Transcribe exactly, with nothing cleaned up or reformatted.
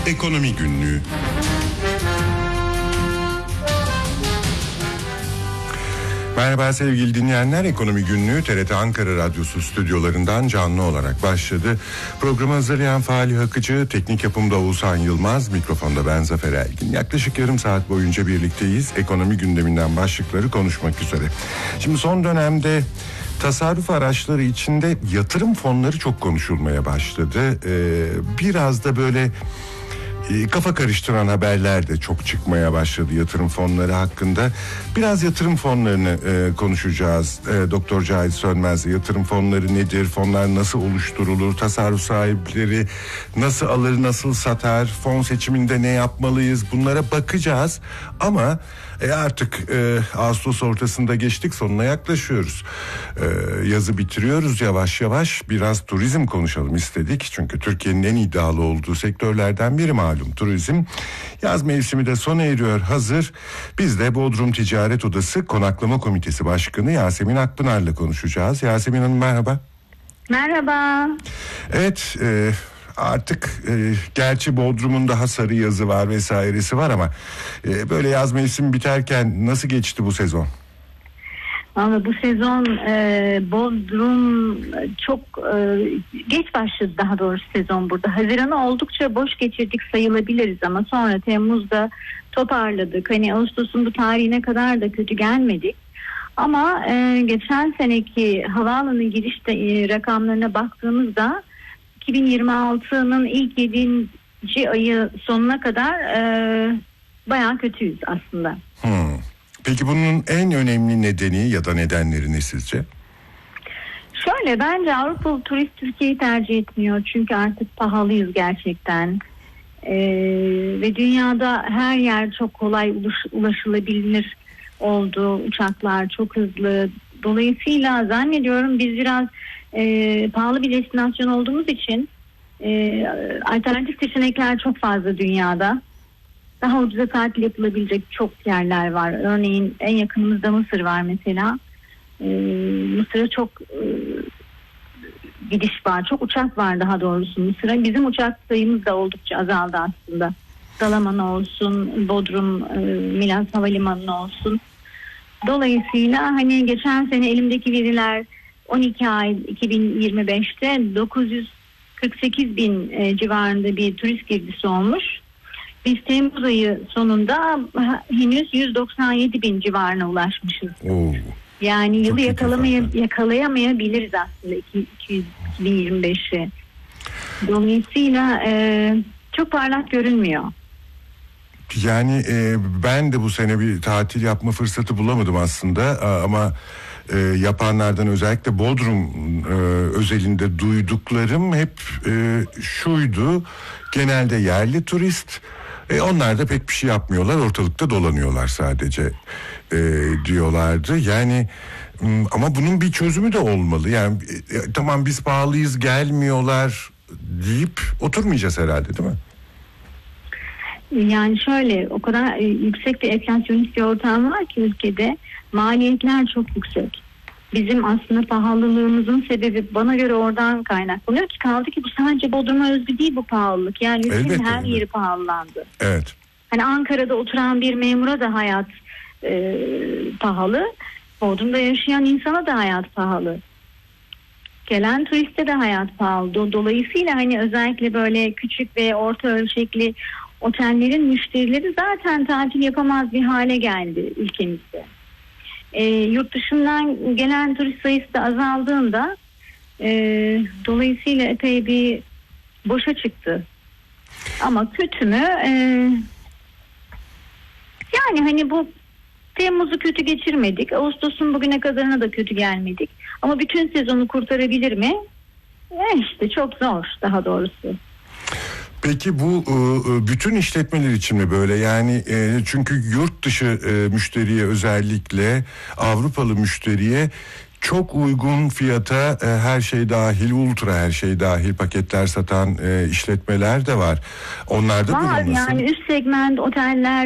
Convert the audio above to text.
Ekonomi Günlüğü. Merhaba sevgili dinleyenler, Ekonomi Günlüğü T R T Ankara Radyosu stüdyolarından canlı olarak başladı. Programı hazırlayan Fahri Akıcı, teknik yapımda Oğuzhan Yılmaz, mikrofonda ben Zafer Ergin. Yaklaşık yarım saat boyunca birlikteyiz. Ekonomi gündeminden başlıkları konuşmak üzere. Şimdi son dönemde tasarruf araçları içinde yatırım fonları çok konuşulmaya başladı. Ee, biraz da böyle kafa karıştıran haberler de çok çıkmaya başladı yatırım fonları hakkında. Biraz yatırım fonlarını e, konuşacağız. E, Doktor Cahit Sönmez, yatırım fonları nedir? Fonlar nasıl oluşturulur? Tasarruf sahipleri nasıl alır, nasıl satar? Fon seçiminde ne yapmalıyız? Bunlara bakacağız. Ama e, artık e, Ağustos ortasında geçtik, sonuna yaklaşıyoruz. E, yazı bitiriyoruz yavaş yavaş. Biraz turizm konuşalım istedik. Çünkü Türkiye'nin en iddialı olduğu sektörlerden biri malum turizm. Yaz mevsimi de sona eriyor hazır. Biz de Bodrum Ticaret Odası Konaklama Komitesi Başkanı Yasemin Akpınar'la konuşacağız. Yasemin Hanım merhaba. Merhaba. Evet, e, artık e, gerçi Bodrum'un daha sarı yazı var vesairesi var ama e, böyle yaz mevsimi biterken nasıl geçti bu sezon? Ama bu sezon e, Bodrum çok e, geç başladı, daha doğrusu sezon burada. Haziran'ı oldukça boş geçirdik sayılabiliriz ama sonra Temmuz'da toparladık. Hani Ağustos'un bu tarihine kadar da kötü gelmedik. Ama e, geçen seneki havaalanı giriş de, e, rakamlarına baktığımızda iki bin yirmi altının ilk yedinci ayı sonuna kadar e, bayağı kötüyüz aslında. Hmm. Peki bunun en önemli nedeni ya da nedenleri ne sizce? Şöyle, bence Avrupalı turist Türkiye'yi tercih etmiyor. Çünkü artık pahalıyız gerçekten. Ee, ve dünyada her yer çok kolay ulaş, ulaşılabilir oldu. Uçaklar çok hızlı. Dolayısıyla zannediyorum biz biraz e, pahalı bir destinasyon olduğumuz için e, alternatif seçenekler çok fazla dünyada. Daha ucuza tatil yapılabilecek çok yerler var. Örneğin en yakınımızda Mısır var mesela. Ee, Mısır'a çok e, gidiş var. Çok uçak var daha doğrusu Mısır'a. Bizim uçak sayımız da oldukça azaldı aslında. Dalaman olsun, Bodrum, e, Milas Havalimanı olsun. Dolayısıyla hani geçen sene elimdeki veriler on iki ay iki bin yirmi beşte dokuz yüz kırk sekiz bin e, civarında bir turist girdisi olmuş. Biz Temmuz ayı sonunda henüz yüz doksan yedi bin civarına ulaşmışız. Oo, yani yılı yakalamaya, yakalayamayabiliriz aslında iki bin yirmi beşi. Dolayısıyla e, çok parlak görünmüyor. Yani e, ben de bu sene bir tatil yapma fırsatı bulamadım aslında ama e, yapanlardan özellikle Bodrum e, özelinde duyduklarım hep e, şuydu: genelde yerli turist. E onlar da pek bir şey yapmıyorlar, ortalıkta dolanıyorlar sadece e, diyorlardı. Yani ama bunun bir çözümü de olmalı. Yani e, tamam biz pahalıyız gelmiyorlar deyip oturmayacağız herhalde, değil mi? Yani şöyle, o kadar e, yüksek bir enflasyonist bir ortam var ki ülkede, maliyetler çok yüksek. Bizim aslında pahalılığımızın sebebi bana göre oradan kaynaklanıyor ki kaldı ki bu sadece Bodrum'a özgü değil bu pahalılık. Yani ülkenin her yeri pahalandı. Evet. Hani Ankara'da oturan bir memura da hayat e, pahalı. Bodrum'da yaşayan insana da hayat pahalı. Gelen turiste de hayat pahalı. Dolayısıyla hani özellikle böyle küçük ve orta ölçekli otellerin müşterileri zaten tatil yapamaz bir hale geldi ülkemizde. E, yurt dışından gelen turist sayısı da azaldığında e, dolayısıyla epey bir boşa çıktı. Ama kötü mü? E, yani hani bu Temmuz'u kötü geçirmedik. Ağustos'un bugüne kadarına da kötü gelmedik. Ama bütün sezonu kurtarabilir mi? E işte çok zor, daha doğrusu. Peki bu bütün işletmeler için mi böyle? Yani çünkü yurt dışı müşteriye, özellikle Avrupalı müşteriye çok uygun fiyata her şey dahil, ultra her şey dahil paketler satan işletmeler de var. Onlarda var durum nasıl? Yani üst segment oteller